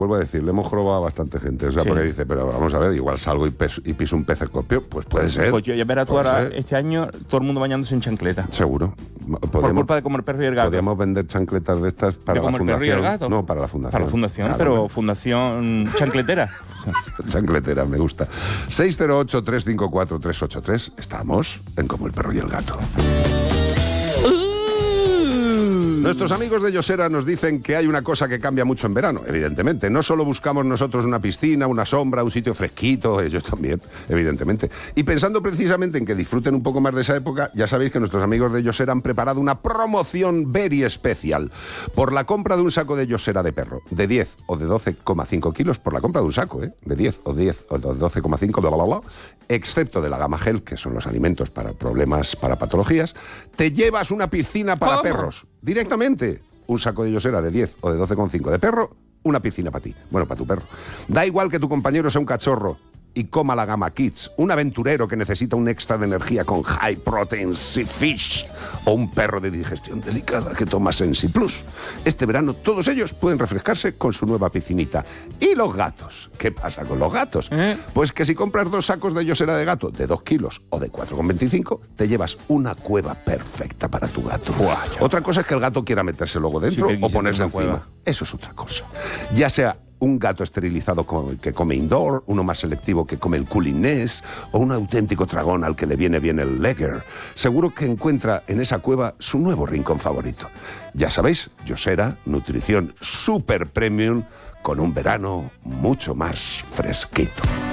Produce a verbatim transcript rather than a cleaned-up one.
Vuelvo a decir, le hemos jorobado a bastante gente. O sea, Sí. porque dice, pero vamos a ver, igual salgo y, pes- y piso un pez escorpio. Pues puede ser. Pues yo ya verás tú puede ahora, ser. este año, todo el mundo bañándose en chancleta. Seguro. Por Podemos, culpa de comer perro y el gato. podríamos vender chancletas de estas para ¿De la comer perro y el fundación. gato? No, para la fundación. Para la fundación, Claro, pero no. fundación chancletera. Chancletera, me gusta. seis cero ocho, tres cinco cuatro, tres ocho tres. Estamos en Como el perro y el gato. Nuestros amigos de Yosera nos dicen que hay una cosa que cambia mucho en verano, evidentemente. No solo buscamos nosotros una piscina, una sombra, un sitio fresquito, ellos también, evidentemente. Y pensando precisamente en que disfruten un poco más de esa época, ya sabéis que nuestros amigos de Yosera han preparado una promoción very especial. Por la compra de un saco de Yosera de perro, de diez o de doce coma cinco kilos, por la compra de un saco, ¿eh? De diez o diez o de doce coma cinco, bla, bla, bla, excepto de la gama gel, que son los alimentos para problemas, para patologías, te llevas una piscina para ¿Cómo? perros. Directamente, un saco de Yosera de diez o de doce coma cinco de perro, una piscina para ti. Bueno, para tu perro. Da igual que tu compañero sea un cachorro y coma la gama Kids, un aventurero que necesita un extra de energía con High Protein Sea Fish, o un perro de digestión delicada que toma Sensi Plus. Este verano todos ellos pueden refrescarse con su nueva piscinita. ¿Y los gatos? ¿Qué pasa con los gatos? ¿Eh? Pues que si compras dos sacos de Yosera de gato de dos kilos o de cuatro coma veinticinco, te llevas una cueva perfecta para tu gato. Buah, ya. Otra cosa es que el gato quiera meterse luego dentro Sí, que o quise ponerse una encima. cueva. Eso es otra cosa. Ya sea un gato esterilizado con- que come indoor, uno más selectivo que come el cooling nest, o un auténtico dragón al que le viene bien el Lager. Seguro que encuentra en esa cueva su nuevo rincón favorito. Ya sabéis, Yosera, nutrición super premium, con un verano mucho más fresquito.